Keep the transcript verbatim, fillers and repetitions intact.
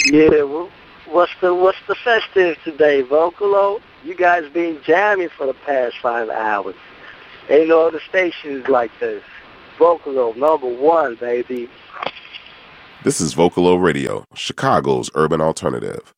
Yeah, well, what's the what's the festive today, Vocalo? You guys been jamming for the past five hours. Ain't no other stations like this. Vocalo, number one, baby. This is Vocalo Radio, Chicago's urban alternative.